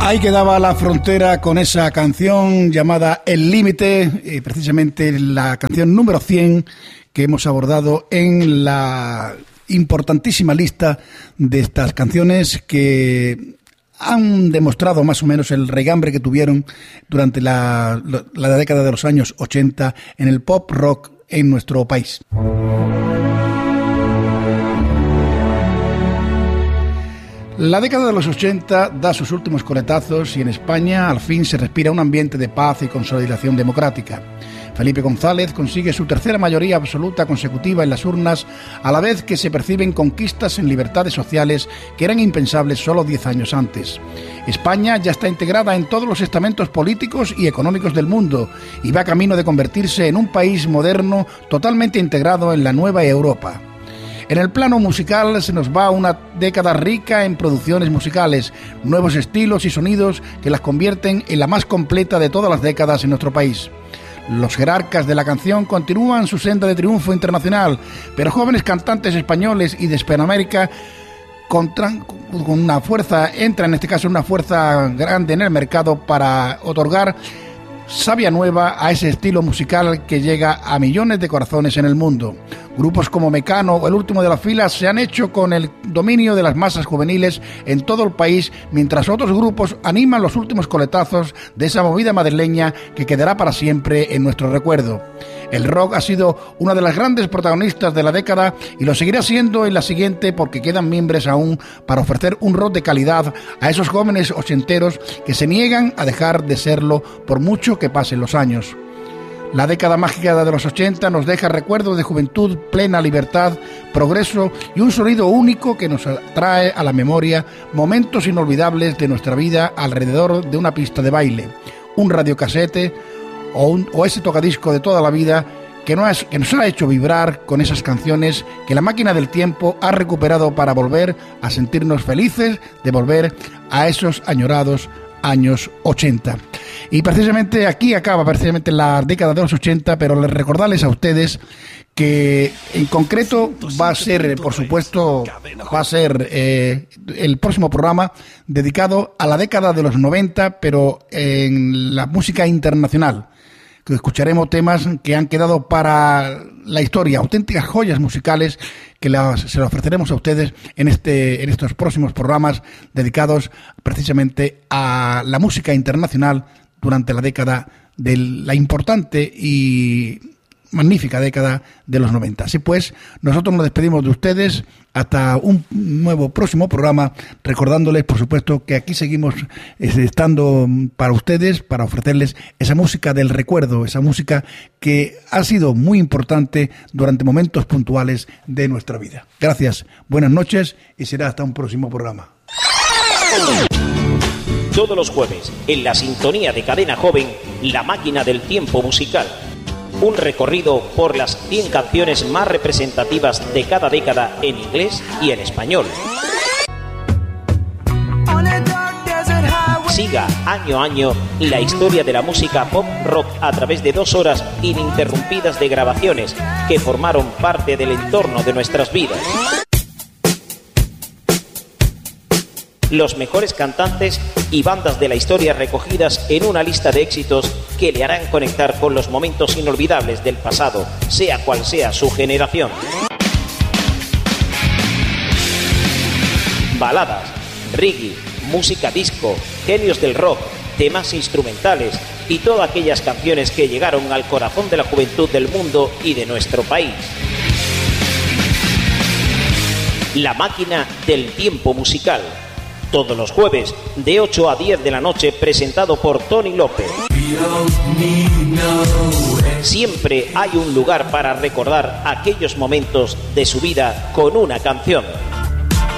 Ahí quedaba La Frontera con esa canción llamada El Límite, precisamente la canción número 100 que hemos abordado en la importantísima lista de estas canciones que han demostrado más o menos el regambre que tuvieron durante la década de los años 80 en el pop rock en nuestro país. La década de los 80 da sus últimos coletazos y en España al fin se respira un ambiente de paz y consolidación democrática. Felipe González consigue su tercera mayoría absoluta consecutiva en las urnas, a la vez que se perciben conquistas en libertades sociales que eran impensables solo 10 años antes. España ya está integrada en todos los estamentos políticos y económicos del mundo y va camino de convertirse en un país moderno totalmente integrado en la nueva Europa. En el plano musical se nos va una década rica en producciones musicales, nuevos estilos y sonidos que las convierten en la más completa de todas las décadas en nuestro país. Los jerarcas de la canción continúan su senda de triunfo internacional, pero jóvenes cantantes españoles y de Hispanoamérica con una fuerza, entra en este caso una fuerza grande en el mercado para otorgar savia nueva a ese estilo musical que llega a millones de corazones en el mundo. Grupos como Mecano o El Último de la Fila se han hecho con el dominio de las masas juveniles en todo el país, mientras otros grupos animan los últimos coletazos de esa movida madrileña que quedará para siempre en nuestro recuerdo. El rock ha sido una de las grandes protagonistas de la década y lo seguirá siendo en la siguiente porque quedan mimbres aún para ofrecer un rock de calidad a esos jóvenes ochenteros que se niegan a dejar de serlo por mucho que pasen los años. La década mágica de los 80 nos deja recuerdos de juventud, plena libertad, progreso y un sonido único que nos trae a la memoria momentos inolvidables de nuestra vida alrededor de una pista de baile, un radiocasete o ese tocadisco de toda la vida que nos ha hecho vibrar con esas canciones que la máquina del tiempo ha recuperado para volver a sentirnos felices de volver a esos añorados años 80. Y precisamente aquí acaba precisamente la década de los 80, pero les recordarles a ustedes que en concreto va a ser, por supuesto, el próximo programa dedicado a la década de los 90, pero en la música internacional. Que escucharemos temas que han quedado para la historia, auténticas joyas musicales que se las ofreceremos a ustedes en estos próximos programas dedicados precisamente a la música internacional durante la década de la importante y magnífica década de los 90. Así pues, nosotros nos despedimos de ustedes hasta un nuevo próximo programa, recordándoles, por supuesto, que aquí seguimos estando para ustedes, para ofrecerles esa música del recuerdo, esa música que ha sido muy importante durante momentos puntuales de nuestra vida. Gracias, buenas noches y será hasta un próximo programa. Todos los jueves, en la sintonía de Cadena Joven, La Máquina del Tiempo Musical. Un recorrido por las 100 canciones más representativas de cada década en inglés y en español. Siga año a año la historia de la música pop rock a través de 2 horas ininterrumpidas de grabaciones que formaron parte del entorno de nuestras vidas. Los mejores cantantes y bandas de la historia recogidas en una lista de éxitos que le harán conectar con los momentos inolvidables del pasado, sea cual sea su generación. Baladas, reggae, música disco, genios del rock, temas instrumentales y todas aquellas canciones que llegaron al corazón de la juventud del mundo y de nuestro país. La Máquina del Tiempo Musical. Todos los jueves, de 8 a 10 de la noche, presentado por Tony López. Siempre hay un lugar para recordar aquellos momentos de su vida con una canción.